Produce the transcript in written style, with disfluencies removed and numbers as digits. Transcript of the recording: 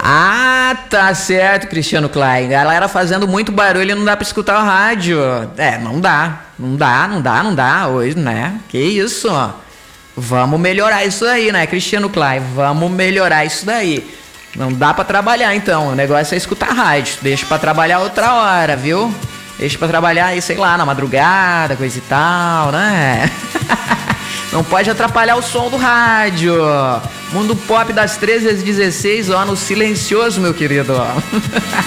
Ah, tá certo, Cristiano Klein. Galera fazendo muito barulho e não dá pra escutar o rádio. Não dá. Não dá hoje, né? Que isso, ó. Vamos melhorar isso aí, né, Cristiano Klein? Vamos melhorar isso daí. Não dá pra trabalhar, então. O negócio é escutar rádio. Deixa pra trabalhar outra hora, viu? Deixa pra trabalhar aí, sei lá, na madrugada, coisa e tal, né? Não pode atrapalhar o som do rádio. Mundo Pop das 13 às 16, ó, no silencioso, meu querido.